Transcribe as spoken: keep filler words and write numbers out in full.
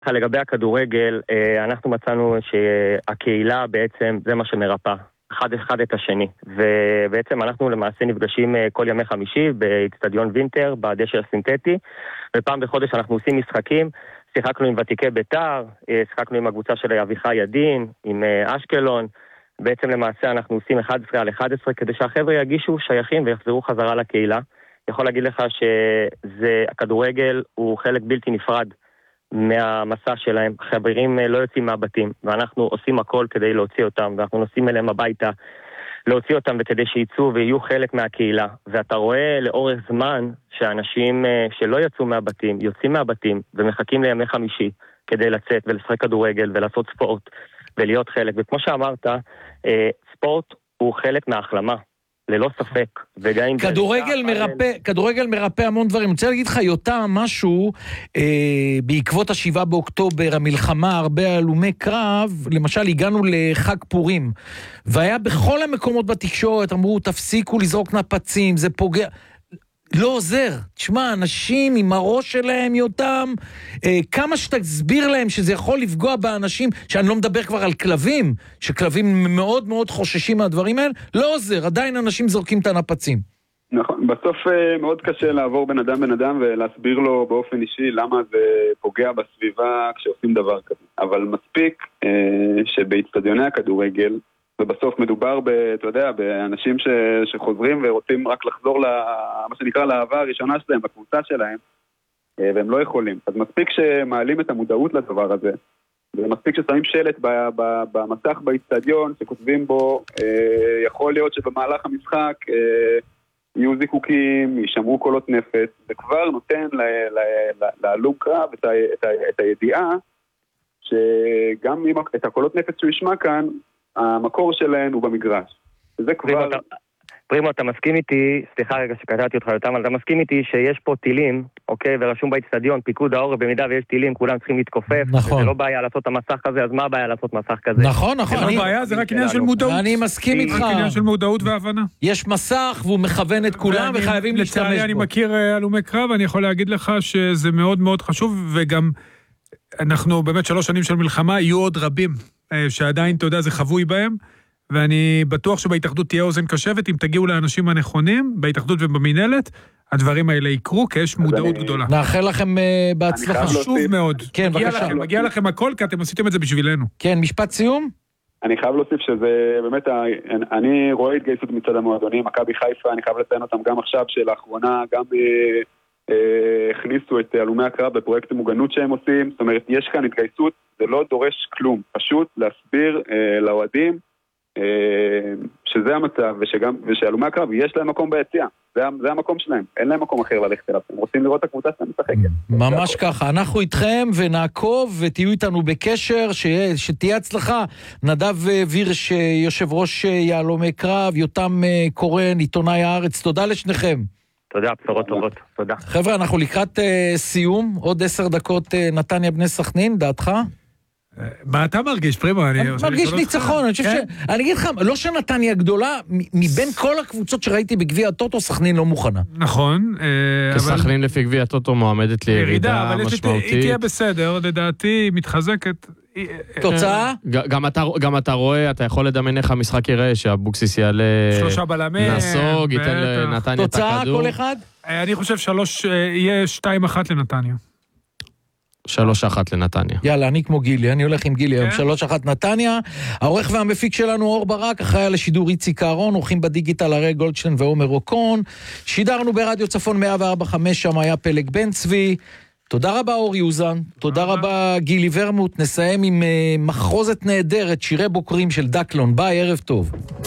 לגבי הכדורגל, אנחנו מצאנו שהקהילה בעצם זה מה שמרפא, אחד אחד את השני, ובעצם אנחנו למעשה נפגשים כל ימי חמישי באצטדיון וינטר, בדשא הסינתטי, ופעם בחודש אנחנו עושים משחקים, שיחקנו עם ותיקי בית"ר, שיחקנו עם הקבוצה של אביחי ידין, עם אשקלון, בעצם למעשה אנחנו עושים אחד עשרה על אחד עשרה כדי שהחבר'ה יגישו שייכים ויחזרו חזרה לקהילה. יכול להגיד לך שהכדורגל הוא חלק בלתי נפרד מהמסע שלהם, חברים לא יוצאים מהבתים, ואנחנו עושים הכל כדי להוציא אותם, ואנחנו נוסעים אליהם הביתה, להוציא אותם וכדי שייצאו ויהיו חלק מהקהילה, ואתה רואה לאורך זמן שאנשים שלא יצאו מהבתים, יוצאים מהבתים ומחכים לימי חמישי כדי לצאת ולשחק כדורגל ולעשות ספורט ולהיות חלק, וכמו שאמרת, ספורט הוא חלק מההחלמה. ללא ספק. כדורגל מרפא, כדורגל מרפא המון דברים. אני רוצה להגיד לך, יותם, משהו, אה, בעקבות השבעה באוקטובר, המלחמה, הרבה הלומי קרב, למשל, הגענו לחג פורים, והיה בכל המקומות בתקשורת, אמרו, תפסיקו לזרוק נפצים, זה פוגע... לא עוזר. תשמע, אנשים עם הראש שלהם, יותם, אה, כמה שתסביר להם שזה יכול לפגוע באנשים, שאני לא מדבר כבר על כלבים, שכלבים מאוד מאוד חוששים מהדברים האלה, לא עוזר, עדיין אנשים זורקים את הנפצים. נכון, בסוף אה, מאוד קשה לעבור בן אדם בן אדם ולהסביר לו באופן אישי למה זה פוגע בסביבה כשעושים דבר כזה. אבל מספיק אה, שבאצטדיוני הכדורגל, ובסוף מדובר, ב, אתה יודע, באנשים ש, שחוזרים ורוצים רק לחזור למה שנקרא לאהבה הראשונה שלהם, בקבוצה שלהם, והם לא יכולים. אז מספיק שמעלים את המודעות לדבר הזה, ומספיק ששמים שלט ב, ב, במסך באצטדיון, שכותבים בו, יכול להיות שבמהלך המשחק יהיו זיקוקים, יישמעו קולות נפץ, וכבר נותן להלום קרב את, ה, את, ה, את הידיעה, שגם אם את הקולות נפץ שהוא ישמע כאן, המקור שלהן הוא במגרש. זה כבר... פרימו, אתה מסכים איתי, סליחה רגע שקטעתי אותך יותר, אבל אתה מסכים איתי שיש פה טילים, אוקיי, ורשום באצטדיון, פיקוד העורף, במידה ויש טילים, כולם צריכים להתכופף, נכון. זה לא בעיה לעשות את המסך כזה, אז מה הבעיה לעשות מסך כזה? נכון, נכון. זה לא בעיה, זה רק עניין של מודעות. אני מסכים איתך. רק עניין של מודעות והבנה. יש מסך והוא מכוון את כולם וחייבים להשתמש בו. לצערי אני מכיר הלומי קרב, אני יכול להגיד לך שזה מאוד מאוד חשוב, וגם אנחנו באמת שלוש שנים של מלחמה, יהיו עוד רבים שעדיין, אתה יודע, זה חבוי בהם, ואני בטוח שבהתאחדות תהיה אוזן קשבת, אם תגיעו לאנשים הנכונים, בהתאחדות ובמנהלת, הדברים האלה יקרו, כי יש מודעות אני... גדולה. נאחל לכם uh, בהצלחה. חשוב מאוד. כן, מגיע בבקשה. לכם, מגיע לכם הכל, כי אתם עשיתם את זה בשבילנו. כן, משפט סיום? אני חייב להוסיף שזה באמת, אני רואה התגייסות מצד המועדונים, מכבי חיפה, אני חייב לציין אותם גם עכשיו, שלאחרונה גם... הכניסו את הלומי הקרב בפרויקט המוגנות שהם עושים, זאת אומרת, יש כאן התגייסות, זה לא דורש כלום, פשוט להסביר אה, לאוהדים אה, שזה המצב, ושגם, ושהלומי הקרב יש להם מקום ביציאה, זה, זה המקום שלהם, אין להם מקום אחר ללכת אליו, הם רוצים לראות את הקבוצה שלהם משחקת. ממש ככה, אנחנו איתכם ונעקוב ותהיו איתנו בקשר, שיה, שתהיה הצלחה. נדב וירש, יושב ראש יהלומי קרב, יותם קורן, עיתונאי הארץ, תודה לשניכם. תודה, בשורות טובות, תודה. חבר'ה, אנחנו לקראת uh, סיום, עוד עשר דקות uh, נתניה בני סכנין, דעתך? מה אתה מרגיש, פרימו? אני מרגיש ניצחון, אני חושב ש... אני אגיד לך, לא שנתניה גדולה, מבין כל הקבוצות שראיתי בגביע הטוטו, סכנין לא מוכנה. נכון. סכנין לפי גביע הטוטו מועמדת לירידה משמעותית. היא תהיה בסדר, לדעתי, מתחזקת. תוצאה? גם אתה רואה, אתה יכול לדמיין איך המשחק יראה, שהבוקסיס יעלה... שלושה בלמים. נסוג, ייתן לנתניה את הכדור. תוצאה כל אחד? אני חושב שלוש, יהיה שתיים אחת לנתניה. שלוש אחת לנתניה. יאללה, אני כמו גילי, אני הולך עם גילי היום, שלוש אחת נתניה. העורך והמפיק שלנו אור ברק, אחראי על השידור איציק אהרון, עורכים בדיגיטל הרי גולדשטיין ועומר אוקון. שידרנו ברדיו צפון מאה וארבע נקודה חמש, שם היה פלג בן צבי. תודה רבה אור יוזן, תודה רבה גילי ורמוט. נסיים עם מחרוזת נהדרת, שירי בוקרים של דקלון. ביי, ערב טוב.